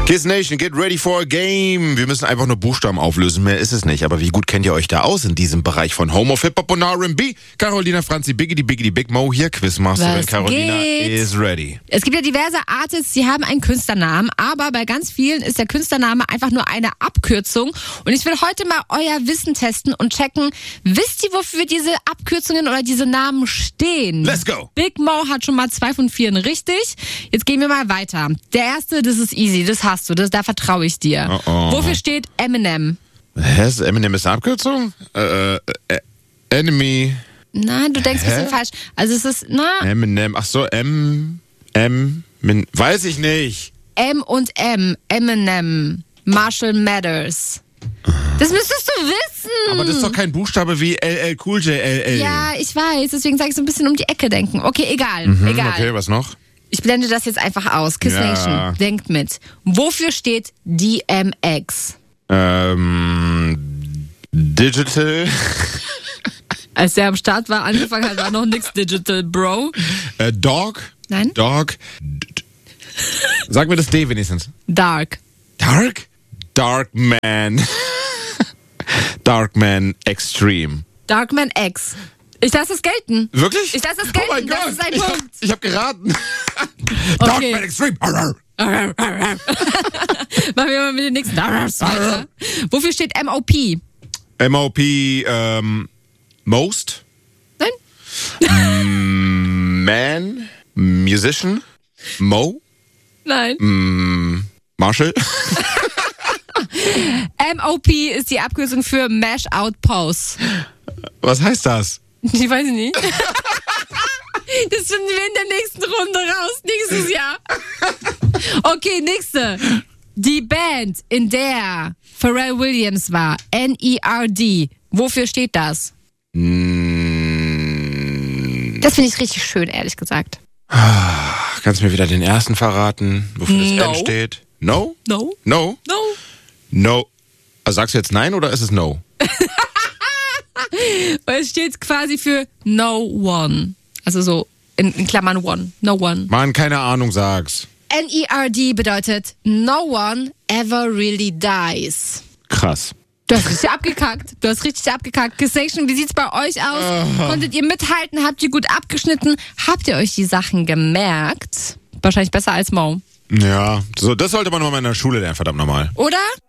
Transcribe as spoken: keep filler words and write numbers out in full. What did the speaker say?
Kiss Nation, get ready for a game. Wir müssen einfach nur Buchstaben auflösen, mehr ist es nicht. Aber wie gut kennt ihr euch da aus in diesem Bereich von Home of Hip-Hop und R and B? Carolina Franzi, Biggity Biggity Big Mo hier, Quizmasterin. Carolina geht? is ready. Es gibt ja diverse Artists, die haben einen Künstlernamen, aber bei ganz vielen ist der Künstlername einfach nur eine Abkürzung. Und ich will heute mal euer Wissen testen und checken, wisst ihr, wofür diese Abkürzungen oder diese Namen stehen? Let's go! Big Mo hat schon mal zwei von vier richtig. Jetzt gehen wir mal weiter. Der erste, das ist easy, das hast du, das, da vertraue ich dir. Oh, oh. Wofür steht Eminem? Hä, ist Eminem ist eine Abkürzung? Äh, äh, Enemy. Nein, du denkst ein bisschen falsch. Also es ist, na, Eminem, ach so, M, M, Min, weiß ich nicht. M und M, Eminem, Marshall Mathers. Das müsstest du wissen. Aber das ist doch kein Buchstabe wie L L Cool J L L. Ja, ich weiß, deswegen sage ich so ein bisschen um die Ecke denken. Okay, egal, Mhm, egal. okay, was noch? Ich blende das jetzt einfach aus. Kiss Ja. Nation, denkt mit. Wofür steht D M X? Ähm, Digital. Als der am Start war, angefangen hat, war noch nix Digital, Bro. Äh, Dog. Nein? Dog. D- d- Sag mir das D wenigstens. Dark. Dark? Dark Man. Dark Man Extreme. Darkman X. Ich lasse es gelten. Wirklich? Ich lasse es gelten. Oh mein Das Gott. ist ein ich hab, Punkt. ich hab geraten. Dark Okay. Man Extreme. Arr, arr. Machen wir mal mit den nächsten. weiter. Wofür steht M O P? M O P, ähm, Most. Nein? Man. Musician. Mo. Nein. Mm, Marshall. M O P ist die Abkürzung für Mash Out Pause. Was heißt das? Ich weiß nicht. Das finden wir in der nächsten Runde raus. Nächstes Jahr. Okay, nächste. Die Band, in der Pharrell Williams war, N E R D. Wofür steht das? Mm, Das finde ich richtig schön, ehrlich gesagt. Kannst du mir wieder den ersten verraten, wofür das No. N steht? No? No? No? No? No. Also sagst du jetzt nein oder ist es no? Weil es steht quasi für No One. Also so in, in Klammern One. No One. Mann, keine Ahnung, sag's. N E R D bedeutet No One Ever Really Dies. Krass. Du hast richtig abgekackt. Du hast richtig abgekackt. Kiss Nation, wie sieht's bei euch aus? Oh. Konntet ihr mithalten? Habt ihr gut abgeschnitten? Habt ihr euch die Sachen gemerkt? Wahrscheinlich besser als Mo. Ja, so, das sollte man nochmal in der Schule lernen, verdammt nochmal. Oder?